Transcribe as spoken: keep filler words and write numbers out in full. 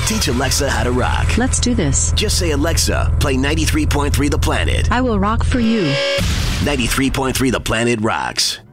Teach Alexa how to rock. Let's do this. Just say, Alexa, play ninety-three point three The Planet. I will rock for you. ninety-three point three The Planet rocks.